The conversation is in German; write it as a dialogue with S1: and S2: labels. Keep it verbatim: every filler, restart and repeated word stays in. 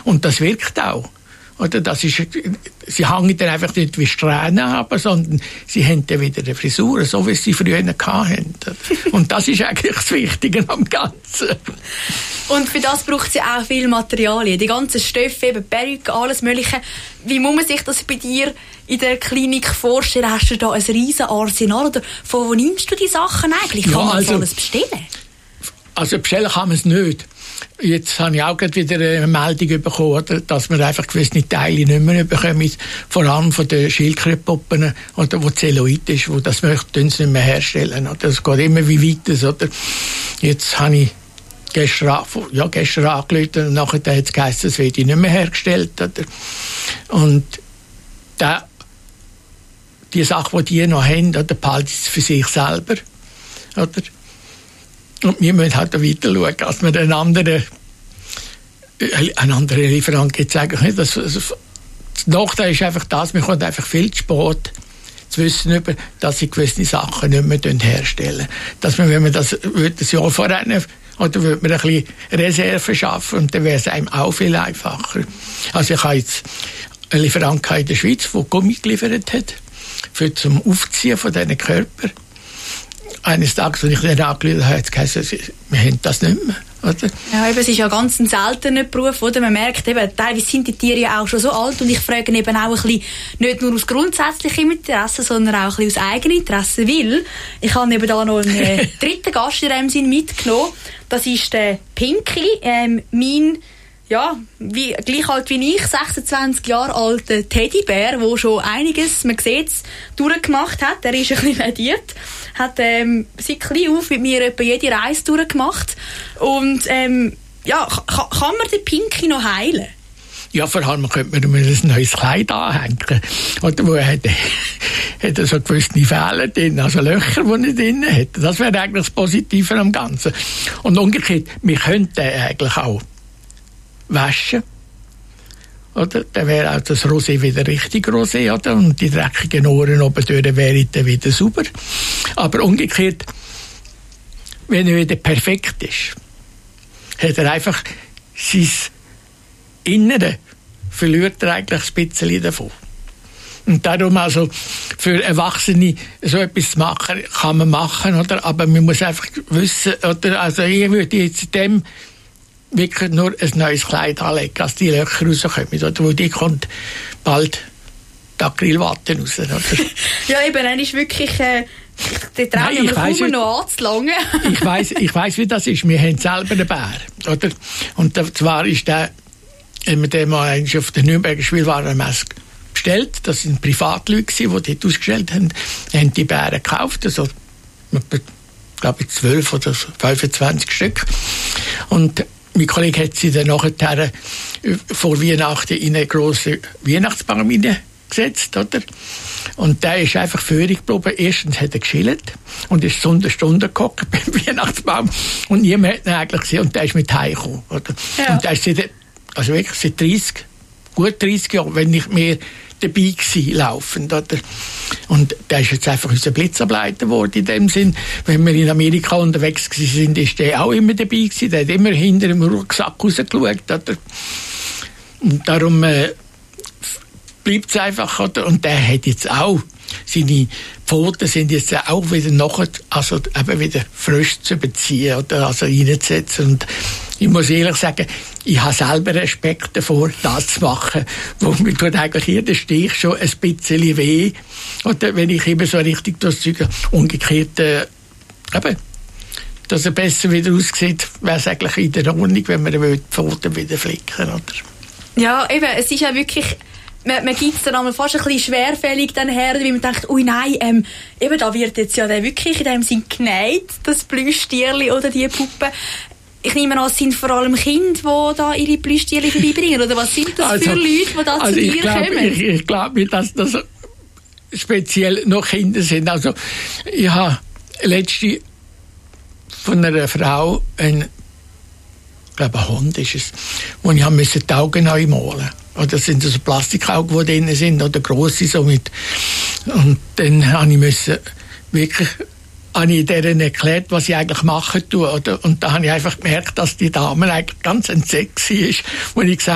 S1: Und das wirkt auch. Oder das ist, sie hängen dann einfach nicht wie Strähnen ab, sondern sie haben dann wieder eine Frisur, so wie sie früher hatten. Und das ist eigentlich das Wichtige am Ganzen.
S2: Und für das braucht sie auch viel Materialien. Die ganzen Stoffe, eben Perücke, alles Mögliche. Wie muss man sich das bei dir in der Klinik vorstellen? Hast du da ein riesen Arsenal? Oder von wo nimmst du die Sachen eigentlich? Kann ja, man also, alles bestellen?
S1: Also bestellen kann man es nicht. Jetzt habe ich auch gerade wieder eine Meldung bekommen, dass wir einfach gewisse Teile nicht mehr bekommen, vor allem von den Schildkrötenpuppen, oder wo Zellulit ist, wo das möchten sie nicht mehr herstellen. Oder es geht immer wie weiter. Oder? Jetzt habe ich gestern, ja, gestern angerufen und nachher hat es geheißen, es wird nicht mehr hergestellt. Oder? Und da, die Sache, die die noch haben, oder, behalten sie für sich selber. Oder? Und wir müssen halt weiter schauen, dass wir einen anderen, einen anderen Lieferant jetzt eigentlich nicht. Das, das Nachteil ist einfach das, wir kommen einfach viel zu spät zu wissen, über, dass sie gewisse Sachen nicht mehr herstellen. Dass man, wenn man das, das Jahr vorher, oder würde man ein bisschen Reserve schaffen und dann wäre es einem auch viel einfacher. Also ich habe jetzt einen Lieferant in der Schweiz, der Gummi geliefert hat, für zum Aufziehen von diesen Körpern. Eines Tages, als ich den angerufen habe, hat es geheißen, wir haben das nicht mehr. Oder?
S2: Ja, eben, es ist ja ganz ein seltener Beruf, oder? Man merkt eben, teilweise sind die Tiere ja auch schon so alt und ich frage eben auch ein bisschen, nicht nur aus grundsätzlichem Interesse, sondern auch ein bisschen aus eigenem Interesse, weil ich habe eben da noch einen dritten Gast in dem Sinn mitgenommen. Das ist der Pinky, ähm, mein, ja, wie, gleich alt wie ich, sechsundzwanzig Jahre alter Teddybär, der schon einiges, man sieht es, durchgemacht hat. Er ist ein bisschen lediert, hat ähm, seit klein auf mit mir etwa jede Reise durchgemacht. Und ähm, ja, kann, kann man den Pinky noch heilen?
S1: Ja, vor allem könnte man ein neues Kleid anhängen. Oder wo er hat, hat er so gewisse Fehler drin, also Löcher, die er drin hat. Das wäre eigentlich das Positive am Ganzen. Und umgekehrt, wir könnten eigentlich auch waschen. Oder? Dann wäre auch das Rosé wieder richtig Rosé, oder? Und die dreckigen Ohren oben durch wären dann wieder sauber. Aber umgekehrt, wenn er wieder perfekt ist, hat er einfach sein Innere, verliert er eigentlich ein bisschen davon. Und darum also für Erwachsene so etwas zu machen, kann man machen, oder? Aber man muss einfach wissen, oder? Also ich würde jetzt dem wirklich nur ein neues Kleid anlegen, dass die Löcher rauskommen, oder? Wo die kommt bald die Acrylwatte raus, oder?
S2: Ja, eben, dann ist wirklich, äh, der traue ich mir kaum noch anzulangen.
S1: ich weiss, ich weiss, wie das ist. Wir haben selber einen Bär, oder? Und zwar ist der, wenn wir den mal auf der Nürnberger Spielwarenmesse bestellt, das sind Privatleute, die dort ausgestellt haben, haben die Bären gekauft, also, ich glaube, zwölf oder fünfundzwanzig Stück. Und mein Kollege hat sie dann nachher vor Weihnachten in einen grossen Weihnachtsbaum hineingesetzt, oder? Und der ist einfach führig geblieben. Erstens hat er geschillt und ist zu einer Stunde gehockt beim Weihnachtsbaum und niemand hat ihn eigentlich gesehen und der ist mit heimgekommen, oder? Ja. Und der ist seit, also wirklich seit dreißig, gut dreißig Jahren, wenn nicht mehr dabei gewesen, laufend, oder? Und der ist jetzt einfach unser Blitzableiter geworden, in dem Sinn. Wenn wir in Amerika unterwegs sind, ist der auch immer dabei gewesen. Der hat immer hinter dem Rucksack rausgeschaut, oder? Und darum äh, bleibt es einfach, oder? Und der hat jetzt auch, seine Pfoten sind jetzt auch wieder nachher, also eben wieder frisch zu beziehen, oder? Also reinzusetzen. Und ich muss ehrlich sagen, ich habe selber Respekt davor, das zu machen, wo mir tut eigentlich jeder Stich schon ein bisschen weh. Oder wenn ich immer so richtig das Zeug umgekehrt, äh, eben, dass er besser wieder aussieht, wäre es eigentlich in der Ordnung, wenn man die Pfoten wieder flicken, oder?
S2: Ja, eben, es ist ja wirklich, man, man gibt es dann einmal fast ein bisschen schwerfällig dann her, weil man denkt, ui nein, ähm, eben da wird jetzt ja der wirklich in dem Sinn genäht, das Plüschtierli oder die Puppe. Ich nehme an, es sind vor allem Kinder, die da ihre Plüschtierli vorbeibringen, oder was sind das also, für Leute, die da also zu dir glaub, kommen?
S1: Ich, ich glaube nicht, dass das speziell noch Kinder sind. Also ich habe letzte von einer Frau ein, ich glaube ein Hund ist es, wo ich musste die Augen neu malen. Oder das sind so Plastikaugen, die drin sind, oder grosse so mit. Und dann habe ich müssen wirklich habe ich denen erklärt, was ich eigentlich machen tue. Oder? Und da habe ich einfach gemerkt, dass die Dame eigentlich ganz entsetzt war, als ich gesagt